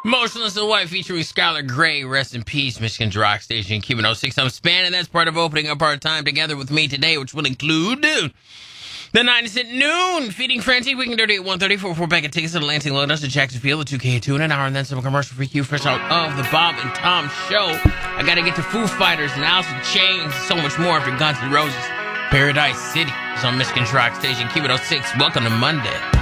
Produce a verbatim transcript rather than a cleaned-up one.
Motionless in White featuring Skylar Grey. Rest in peace, Michigan's Rock Station. Cuban oh six, I'm spanning. That's part of opening up our time together with me today, which will include the ninety cent noon, Feeding Frenzy, Weekend Dirty at one thirty, four four pack of tickets to the Lansing Lotus to Jackson Field at two K two in an hour, and then some commercial free Q fresh out of the Bob and Tom Show. I gotta get to Foo Fighters and Alice in Chains, so much more after Guns N' Roses. Paradise City is on Michigan's Rock Station. Cuban oh six, welcome to Monday.